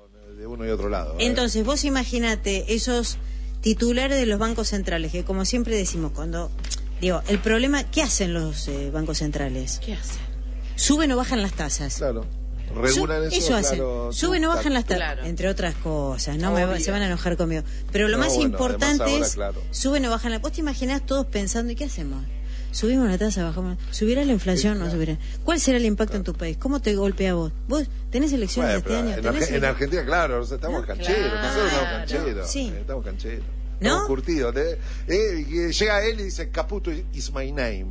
de uno y otro lado. Entonces, vos imaginate esos titulares de los bancos centrales, que como siempre decimos, el problema, ¿qué hacen los bancos centrales? ¿Qué hacen? Suben o bajan las tasas. Claro. Regulan eso hacen. Claro, Suben o bajan las tasas, claro. entre otras cosas. Se van a enojar conmigo. Pero lo más bueno, importante ahora, es, claro. suben o bajan la. ¿Vos te imaginás todos pensando, ¿y qué hacemos? Subimos la tasa, bajamos. ¿Subirá la inflación? Sí, No subirá. ¿Cuál será el impacto en tu país? ¿Cómo te golpea a vos? ¿Vos tenés elecciones este año? En Argentina, claro, estamos cancheros. Nosotros estamos cancheros. Sí. Estamos cancheros. ¿No? Estamos curtidos. Llega él y dice, Caputo is my name.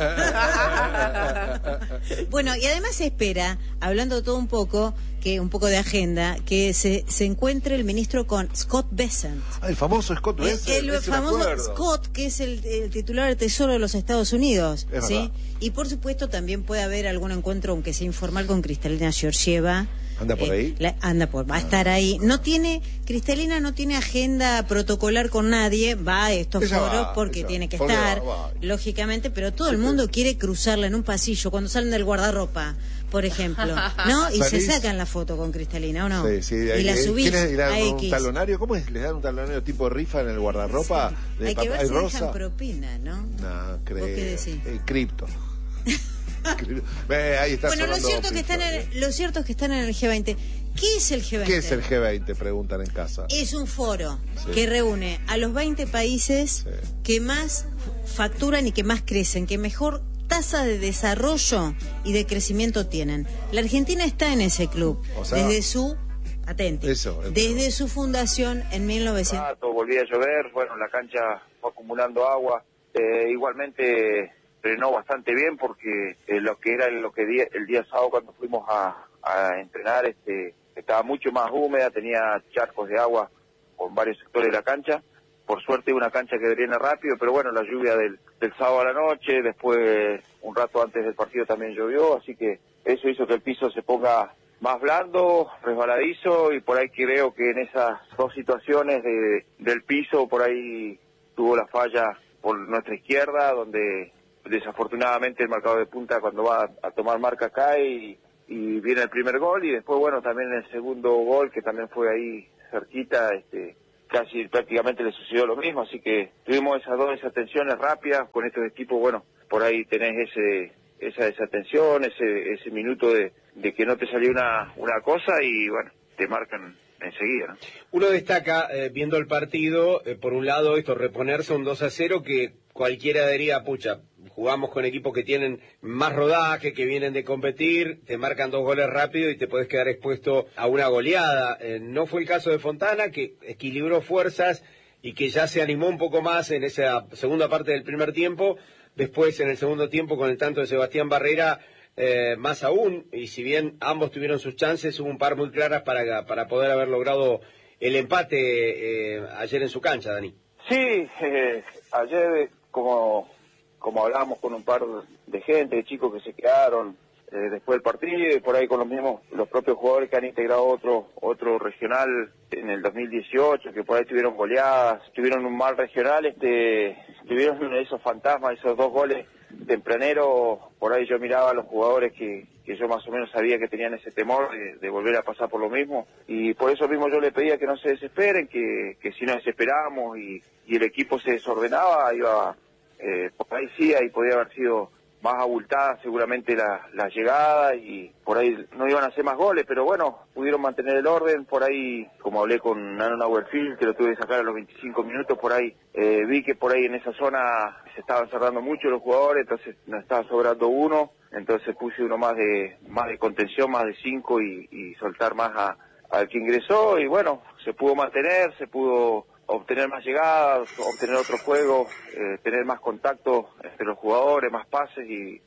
Bueno, y además se espera, hablando todo un poco de agenda, que se encuentre el ministro con Scott Bessent. El famoso Scott Bessent. El famoso Scott, que es el titular del Tesoro de los Estados Unidos. ¿Sí? Y por supuesto también puede haber algún encuentro, aunque sea informal, con Kristalina Georgieva. ¿Anda por ahí? Va a estar ahí. Cristalina no tiene agenda protocolar con nadie, va a estos foros porque tiene que estar, lógicamente, pero todo el mundo quiere cruzarla en un pasillo cuando salen del guardarropa, por ejemplo, ¿no? Y se sacan la foto con Cristalina, ¿o no? Sí. Y la subís ¿Quiénes le dan a un X. talonario? ¿Cómo es? ¿Les dan un talonario tipo rifa en el guardarropa? Sí. Hay que ver si dejan propina, ¿no? No, creo. ¿Vos qué decís? Cripto. Ahí está. Bueno, lo cierto es que están en el G20. ¿Qué es el G20? ¿Qué es el G20? Preguntan en casa. Es un foro que reúne a los 20 países que más facturan y que más crecen, que mejor tasa de desarrollo y de crecimiento tienen. La Argentina está en ese club, desde su fundación en 1900. Volvía a llover, la cancha fue acumulando agua, igualmente frenó bastante bien porque el día sábado cuando fuimos a entrenar estaba mucho más húmeda, tenía charcos de agua por varios sectores de la cancha. Por suerte una cancha que drena rápido, pero la lluvia del sábado a la noche, después un rato antes del partido también llovió, así que eso hizo que el piso se ponga más blando, resbaladizo, y por ahí creo que en esas dos situaciones del piso, por ahí tuvo la falla por nuestra izquierda, donde desafortunadamente el marcador de punta cuando va a tomar marca cae y viene el primer gol, y después también el segundo gol que también fue ahí cerquita, casi prácticamente le sucedió lo mismo, así que tuvimos esas dos desatenciones rápidas con estos equipos. Por ahí tenés esa desatención, ese minuto de que no te salió una cosa y te marcan enseguida, ¿no? Uno destaca, viendo el partido, por un lado reponerse un 2-0 que cualquiera diría, pucha, jugamos con equipos que tienen más rodaje, que vienen de competir, te marcan 2 goles rápido y te puedes quedar expuesto a una goleada. No fue el caso de Fontana, que equilibró fuerzas y que ya se animó un poco más en esa segunda parte del primer tiempo. Después, en el segundo tiempo, con el tanto de Sebastián Barrera, más aún, y si bien ambos tuvieron sus chances, hubo un par muy claras para poder haber logrado el empate ayer en su cancha, Dani. Sí, ayer como hablábamos con un par de gente, de chicos que se quedaron después del partido, y por ahí con los propios jugadores que han integrado otro regional en el 2018, que por ahí tuvieron goleadas, tuvieron un mal regional, tuvieron esos fantasmas, esos 2 goles tempraneros. Por ahí yo miraba a los jugadores que yo más o menos sabía que tenían ese temor de volver a pasar por lo mismo, y por eso mismo yo le pedía que no se desesperen, que si nos desesperábamos y el equipo se desordenaba, por ahí sí, ahí podía haber sido más abultada seguramente la llegada, y por ahí no iban a hacer más goles, pero pudieron mantener el orden. Por ahí, como hablé con Aaron Auerfield, que lo tuve que sacar a los 25 minutos, por ahí vi que por ahí en esa zona se estaban cerrando mucho los jugadores, entonces nos estaba sobrando uno, entonces puse uno más de contención, más de 5, y soltar más al que ingresó, y se pudo mantener, se pudo obtener más llegadas, obtener otro juego, tener más contacto entre los jugadores, más pases, y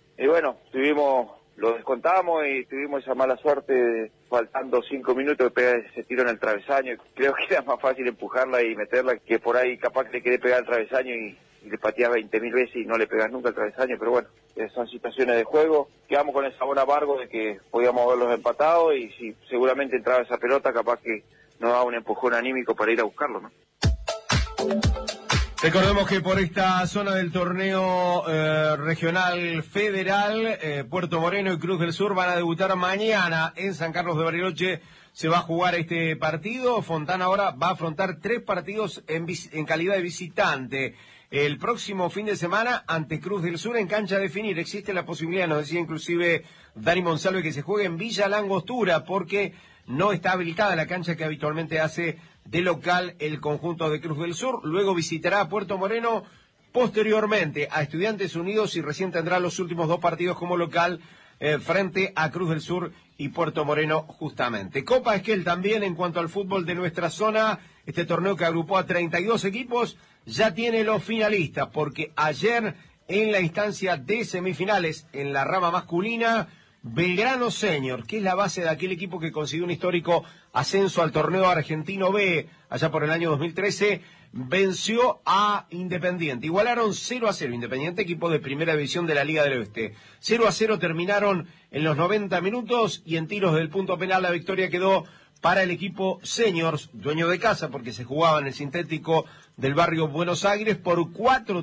lo descontamos y tuvimos esa mala suerte, faltando 5 minutos, de pegar ese tiro en el travesaño. Creo que era más fácil empujarla y meterla, que por ahí capaz que le querés pegar al travesaño y le pateás 20.000 veces y no le pegas nunca al travesaño, pero son situaciones de juego. Quedamos con el sabor amargo de que podíamos haberlos empatado, y si seguramente entraba esa pelota, capaz que nos daba un empujón anímico para ir a buscarlo, ¿no? Recordemos que por esta zona del torneo regional federal, Puerto Moreno y Cruz del Sur van a debutar mañana en San Carlos de Bariloche. Se va a jugar este partido. Fontana ahora va a afrontar 3 partidos en calidad de visitante. El próximo fin de semana ante Cruz del Sur en cancha a definir. Existe la posibilidad, nos decía inclusive Dani Monsalve, que se juegue en Villa La Angostura porque no está habilitada la cancha que habitualmente hace de local el conjunto de Cruz del Sur. Luego visitará a Puerto Moreno, posteriormente a Estudiantes Unidos y recién tendrá los últimos 2 partidos como local frente a Cruz del Sur y Puerto Moreno justamente. Copa Esquel también en cuanto al fútbol de nuestra zona, este torneo que agrupó a 32 equipos, ya tiene los finalistas, porque ayer en la instancia de semifinales en la rama masculina, Belgrano Senior, que es la base de aquel equipo que consiguió un histórico ascenso al torneo argentino B allá por el año 2013, venció a Independiente. Igualaron 0-0, Independiente, equipo de primera división de la Liga del Oeste. 0-0 terminaron en los 90 minutos y en tiros del punto penal la victoria quedó para el equipo Seniors, dueño de casa, porque se jugaba en el sintético del barrio Buenos Aires por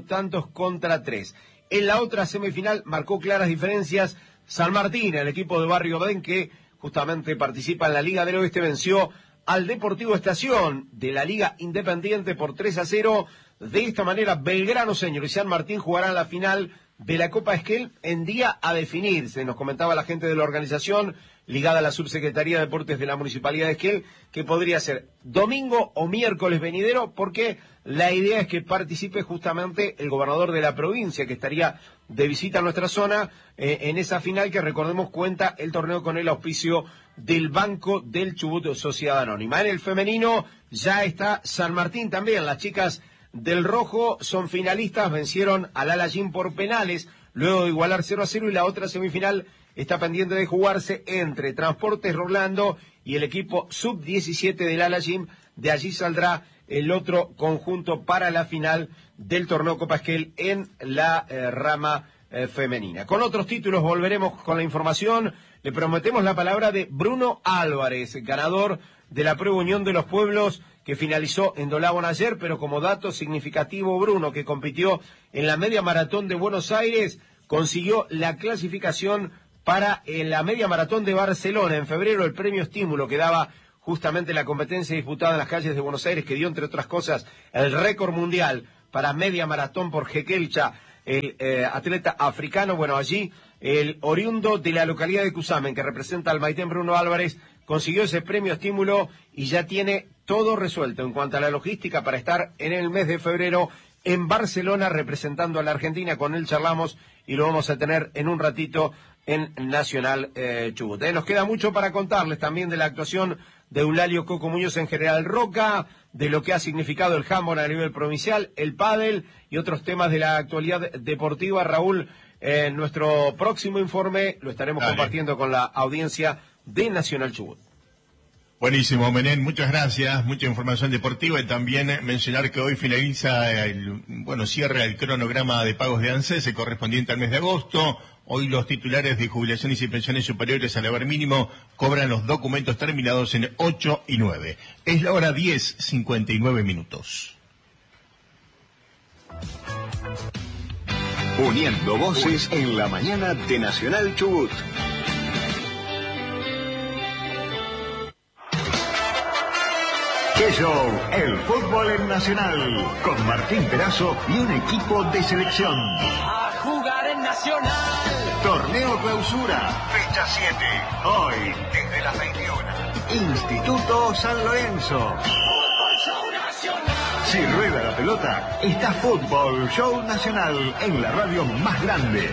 4-3. En la otra semifinal marcó claras diferencias San Martín, el equipo de Barrio Badén, que justamente participa en la Liga del Oeste, venció al Deportivo Estación de la Liga Independiente por 3-0. De esta manera, Belgrano Senior y San Martín jugarán la final de la Copa Esquel en día a definirse. Nos comentaba la gente de la organización ligada a la Subsecretaría de Deportes de la Municipalidad de Esquel, que podría ser domingo o miércoles venidero, porque la idea es que participe justamente el gobernador de la provincia, que estaría de visita a nuestra zona, en esa final que, recordemos, cuenta el torneo con el auspicio del Banco del Chubut Sociedad Anónima. En el femenino ya está San Martín también. Las chicas del Rojo son finalistas, vencieron al Alayín por penales, luego de igualar 0-0, y la otra semifinal está pendiente de jugarse entre Transportes Rolando y el equipo sub-17 del Alayín. De allí saldrá el otro conjunto para la final del torneo Copa Esquel en la rama femenina. Con otros títulos volveremos con la información. Le prometemos la palabra de Bruno Álvarez, ganador de la Prueba Unión de los Pueblos, que finalizó en Dolabón ayer, pero como dato significativo, Bruno, que compitió en la media maratón de Buenos Aires, consiguió la clasificación para la media maratón de Barcelona. En febrero, el premio estímulo que daba justamente la competencia disputada en las calles de Buenos Aires, que dio, entre otras cosas, el récord mundial para media maratón por Jequelcha, el atleta africano. Bueno, allí el oriundo de la localidad de Cusamen, que representa al Maitén, Bruno Álvarez, consiguió ese premio estímulo y ya tiene todo resuelto en cuanto a la logística para estar en el mes de febrero en Barcelona representando a la Argentina. Con él charlamos y lo vamos a tener en un ratito en Nacional Chubut. Nos queda mucho para contarles también de la actuación de Eulalio Coco Muñoz en General Roca, de lo que ha significado el handball a nivel provincial, el pádel y otros temas de la actualidad deportiva. Raúl, nuestro próximo informe lo estaremos compartiendo con la audiencia de Nacional Chubut. Buenísimo, Menem, muchas gracias, mucha información deportiva, y también mencionar que hoy finaliza cierra el cronograma de pagos de ANSES correspondiente al mes de agosto. Hoy los titulares de jubilaciones y pensiones superiores al haber mínimo cobran los documentos terminados en 8 y 9. Es la hora 10:59. Uniendo voces en la mañana de Nacional Chubut. ¡Qué show! El fútbol en Nacional, con Martín Perazo y un equipo de selección. A jugar en Nacional. Torneo Clausura, fecha 7. Hoy, desde las 21. Instituto San Lorenzo. Fútbol Show Nacional. Si rueda la pelota, está Fútbol Show Nacional en la radio más grande.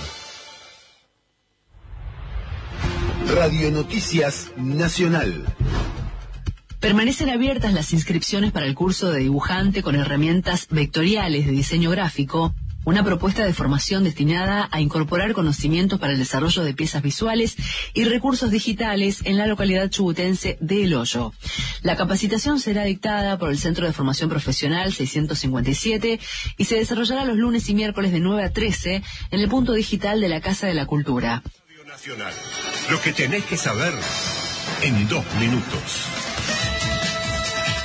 Radio Noticias Nacional. Permanecen abiertas las inscripciones para el curso de dibujante con herramientas vectoriales de diseño gráfico, una propuesta de formación destinada a incorporar conocimientos para el desarrollo de piezas visuales y recursos digitales en la localidad chubutense de El Hoyo. La capacitación será dictada por el Centro de Formación Profesional 657 y se desarrollará los lunes y miércoles de 9 a 13 en el punto digital de la Casa de la Cultura. Radio Nacional. Lo que tenés que saber en 2 minutos.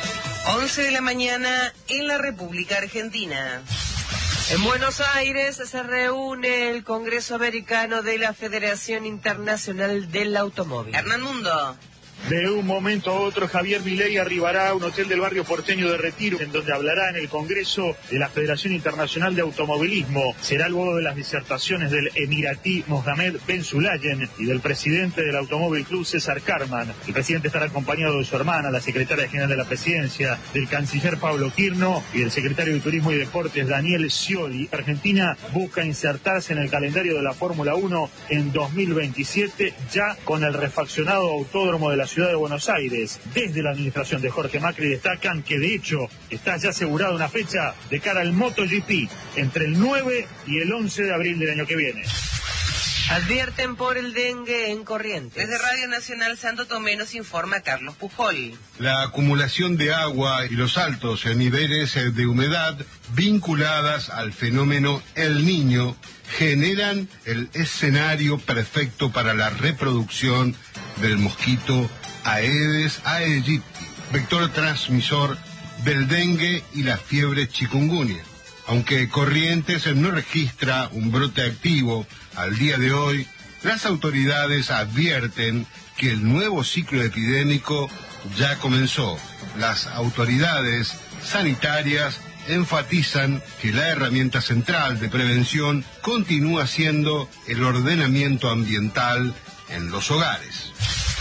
11 de la mañana en la República Argentina. En Buenos Aires se reúne el Congreso Americano de la Federación Internacional del Automóvil. Hernán Mundo. De un momento a otro, Javier Milei arribará a un hotel del barrio porteño de Retiro, en donde hablará en el Congreso de la Federación Internacional de Automovilismo. Será luego de las disertaciones del emiratí Mohamed Ben Sulayem y del presidente del Automóvil Club, César Carman. El presidente estará acompañado de su hermana, la secretaria general de la Presidencia, del canciller Pablo Quirno y del secretario de Turismo y Deportes, Daniel Scioli. Argentina busca insertarse en el calendario de la Fórmula 1 en 2027, ya con el refaccionado autódromo de la ciudad de Buenos Aires. Desde la administración de Jorge Macri destacan que de hecho está ya asegurada una fecha de cara al MotoGP entre el 9 y el 11 de abril del año que viene. Advierten por el dengue en Corrientes. Desde Radio Nacional Santo Tomé nos informa Carlos Pujol. La acumulación de agua y los altos niveles de humedad vinculadas al fenómeno El Niño generan el escenario perfecto para la reproducción del mosquito Aedes aegypti, vector transmisor del dengue y la fiebre chikungunya. Aunque Corrientes no registra un brote activo al día de hoy, las autoridades advierten que el nuevo ciclo epidémico ya comenzó. Las autoridades sanitarias enfatizan que la herramienta central de prevención continúa siendo el ordenamiento ambiental en los hogares.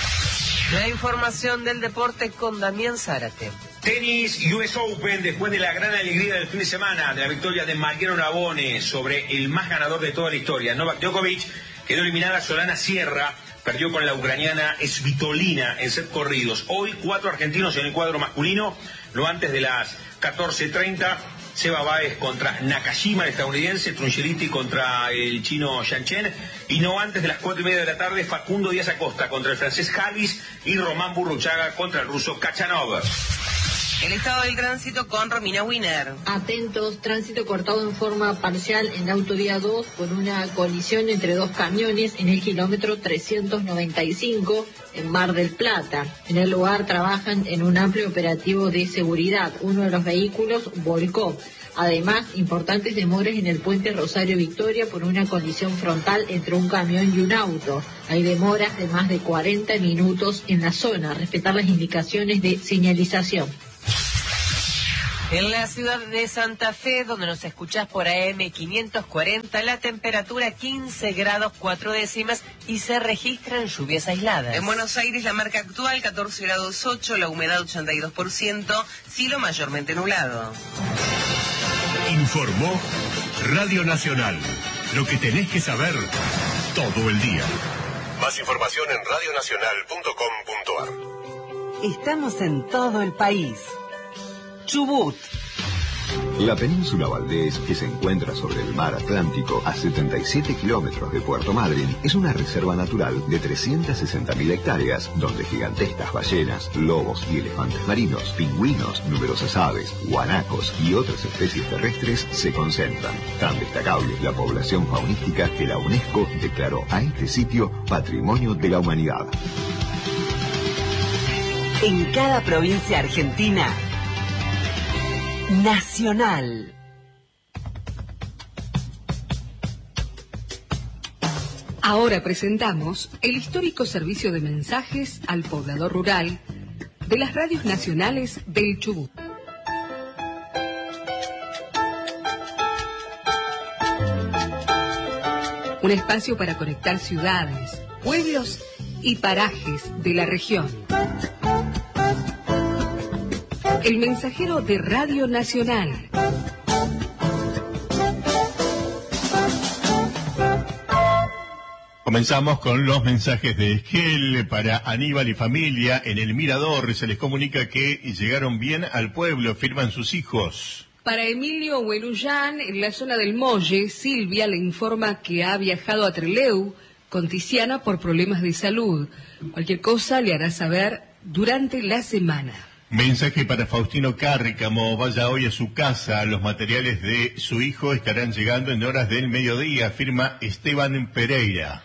La información del deporte con Damián Zárate. Tenis US Open, después de la gran alegría del fin de semana, de la victoria de Mariano Navone sobre el más ganador de toda la historia, Novak Djokovic, quedó eliminada Solana Sierra, perdió con la ucraniana Svitolina en set corridos. Hoy 4 argentinos en el cuadro masculino, no antes de las 14:30, Seba Báez contra Nakashima, el estadounidense, Trungeliti contra el chino Yan Chen, y no antes de las 4:30 de la tarde, Facundo Díaz Acosta contra el francés Javis y Román Burruchaga contra el ruso Kachanov. El estado del tránsito con Romina Wiener. Atentos, tránsito cortado en forma parcial en la autovía 2 por una colisión entre dos camiones en el kilómetro 395 en Mar del Plata. En el lugar trabajan en un amplio operativo de seguridad. Uno de los vehículos volcó. Además, importantes demoras en el puente Rosario Victoria por una colisión frontal entre un camión y un auto. Hay demoras de más de 40 minutos en la zona. Respetar las indicaciones de señalización. En la ciudad de Santa Fe, donde nos escuchás por AM 540, la temperatura 15 grados 4 décimas y se registran lluvias aisladas. En Buenos Aires la marca actual 14 grados 8, la humedad 82%, cielo mayormente nublado. Informó Radio Nacional. Lo que tenés que saber todo el día. Más información en radionacional.com.ar. Estamos en todo el país. Chubut. La península Valdés, que se encuentra sobre el mar Atlántico a 77 kilómetros de Puerto Madryn, es una reserva natural de 360.000 hectáreas, donde gigantescas ballenas, lobos y elefantes marinos, pingüinos, numerosas aves, guanacos y otras especies terrestres se concentran. Tan destacable es la población faunística que la UNESCO declaró a este sitio Patrimonio de la Humanidad. En cada provincia argentina, Nacional. Ahora presentamos el histórico servicio de mensajes al poblador rural de las radios nacionales del Chubut. Un espacio para conectar ciudades, pueblos y parajes de la región. El mensajero de Radio Nacional. Comenzamos con los mensajes de Esquel para Aníbal y familia. En el Mirador se les comunica que llegaron bien al pueblo, firman sus hijos. Para Emilio Huelullán, en la zona del Molle, Silvia le informa que ha viajado a Trelew con Tiziana por problemas de salud. Cualquier cosa le hará saber durante la semana. Mensaje para Faustino Cárricamo, vaya hoy a su casa, los materiales de su hijo estarán llegando en horas del mediodía, firma Esteban Pereira.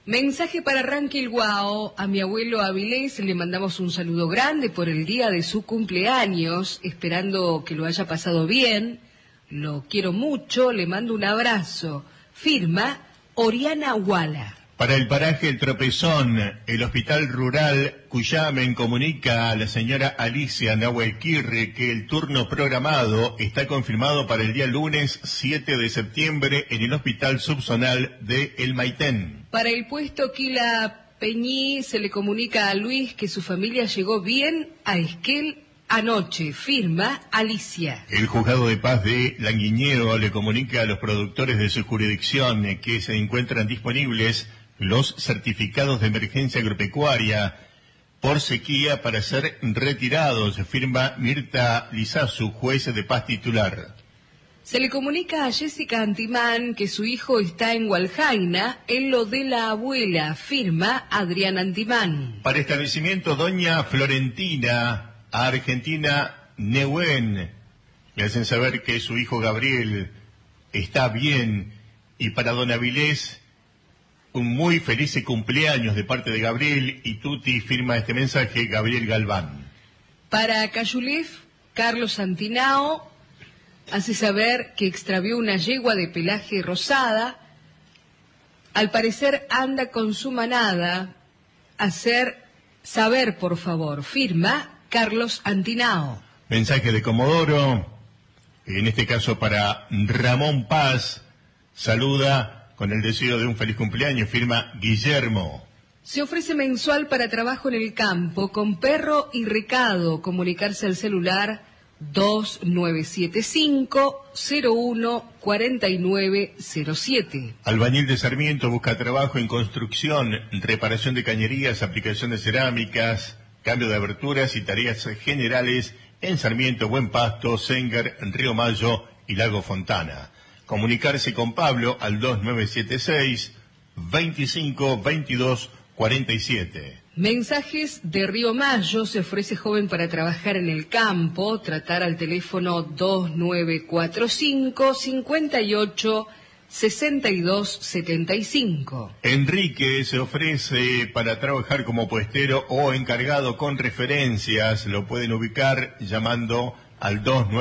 Mensaje para Ranquilhuao. A mi abuelo Avilés le mandamos un saludo grande por el día de su cumpleaños, esperando que lo haya pasado bien. Lo quiero mucho, le mando un abrazo. Firma Oriana Wala. Para el paraje El Tropezón, el Hospital Rural Cuyamen comunica a la señora Alicia Nahuelquirre que el turno programado está confirmado para el día lunes 7 de septiembre en el Hospital Subzonal de El Maitén. Para el puesto Quila Peñí se le comunica a Luis que su familia llegó bien a Esquel anoche. Firma Alicia. El Juzgado de Paz de Languiñeo le comunica a los productores de su jurisdicción que se encuentran disponibles los certificados de emergencia agropecuaria por sequía para ser retirados. Firma Mirta Lizazu, juez de paz titular. Se le comunica a Jessica Antimán que su hijo está en Hualjaina, en lo de la abuela. Firma Adrián Antimán. Para establecimiento Doña Florentina, a Argentina Neuén, le hacen saber que su hijo Gabriel está bien. Y para don Avilés, un muy feliz cumpleaños de parte de Gabriel y Tuti. Firma este mensaje Gabriel Galván. Para Cayulef, Carlos Santinao hace saber que extravió una yegua de pelaje rosada. Al parecer anda con su manada. Hacer saber, por favor. Firma Carlos Antinao. Mensaje de Comodoro, en este caso para Ramón Paz. Saluda con el deseo de un feliz cumpleaños. Firma Guillermo. Se ofrece mensual para trabajo en el campo con perro y recado. Comunicarse al celular 2975-014907. Albañil de Sarmiento busca trabajo en construcción, reparación de cañerías, aplicación de cerámicas, cambio de aberturas y tareas generales en Sarmiento, Buen Pasto, Sengar, Río Mayo y Lago Fontana. Comunicarse con Pablo al 2976-252247. Mensajes de Río Mayo. Se ofrece joven para trabajar en el campo. Tratar al teléfono 2945-586275. Enrique se ofrece para trabajar como puestero o encargado con referencias. Lo pueden ubicar llamando al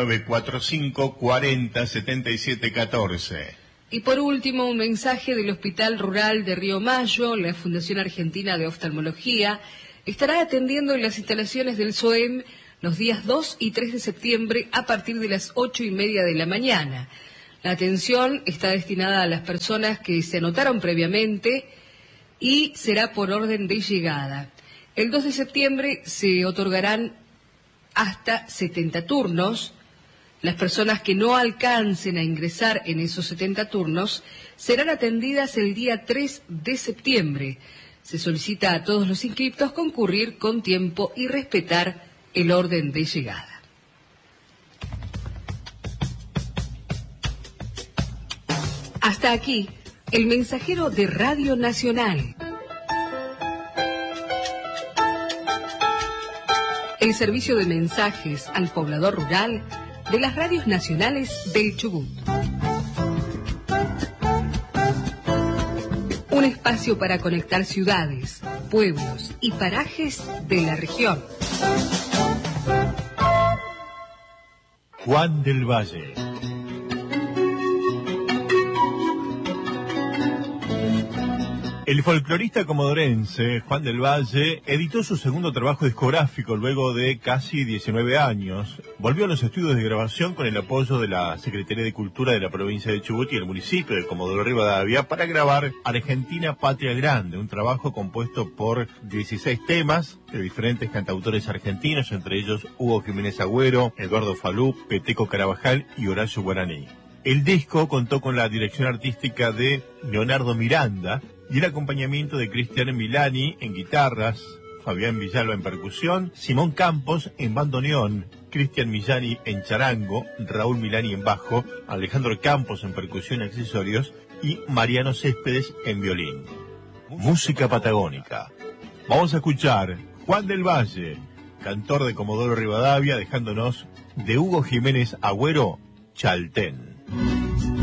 2945-407714. Y por último, un mensaje del Hospital Rural de Río Mayo. La Fundación Argentina de Oftalmología estará atendiendo en las instalaciones del SOEM los días 2 y 3 de septiembre a partir de las 8:30 de la mañana. La atención está destinada a las personas que se anotaron previamente y será por orden de llegada. El 2 de septiembre se otorgarán hasta 70 turnos. Las personas que no alcancen a ingresar en esos 70 turnos serán atendidas el día 3 de septiembre. Se solicita a todos los inscriptos concurrir con tiempo y respetar el orden de llegada. Hasta aquí, el mensajero de Radio Nacional. El servicio de mensajes al poblador rural de las radios nacionales del Chubut. Un espacio para conectar ciudades, pueblos y parajes de la región. Juan del Valle. El folclorista comodorense Juan del Valle editó su segundo trabajo discográfico luego de casi 19 años. Volvió a los estudios de grabación con el apoyo de la Secretaría de Cultura de la provincia de Chubut y el municipio de Comodoro Rivadavia para grabar Argentina Patria Grande, un trabajo compuesto por 16 temas de diferentes cantautores argentinos, entre ellos Hugo Jiménez Agüero, Eduardo Falú, Peteco Carabajal y Horacio Guaraní. El disco contó con la dirección artística de Leonardo Miranda y el acompañamiento de Cristian Milani en guitarras, Fabián Villalba en percusión, Simón Campos en bandoneón, Cristian Millani en charango, Raúl Milani en bajo, Alejandro Campos en percusión y accesorios y Mariano Céspedes en violín. Música patagónica. Vamos a escuchar Juan del Valle, cantor de Comodoro Rivadavia, dejándonos de Hugo Jiménez Agüero, Chaltén.